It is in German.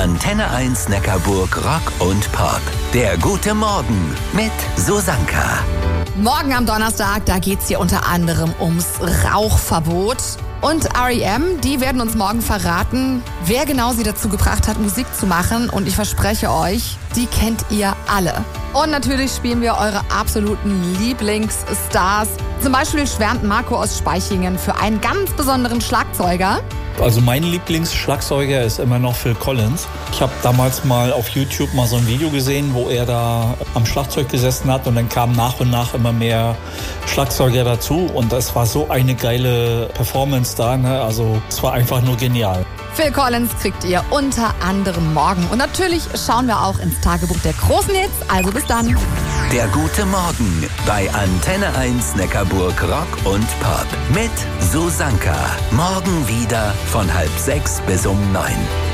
Antenne 1 Neckarburg Rock und Pop. Der gute Morgen mit Susanka. Morgen am Donnerstag, da geht's hier unter anderem ums Rauchverbot. Und R.E.M., die werden uns morgen verraten, wer genau sie dazu gebracht hat, Musik zu machen. Und ich verspreche euch, die kennt ihr alle. Und natürlich spielen wir eure absoluten Lieblingsstars. Zum Beispiel schwärmt Marco aus Spaichingen für einen ganz besonderen Schlagzeuger. Also mein Lieblingsschlagzeuger ist immer noch Phil Collins. Ich habe damals mal auf YouTube mal so ein Video gesehen, wo er da am Schlagzeug gesessen hat und dann kamen nach und nach immer mehr Schlagzeuger dazu und das war so eine geile Performance da, ne? Also es war einfach nur genial. Phil Collins kriegt ihr unter anderem morgen. Und natürlich schauen wir auch ins Tagebuch der großen Hits. Also bis dann. Der gute Morgen bei Antenne 1 Neckarburg Rock und Pop mit Susanka. Morgen wieder von 5:30 bis 9.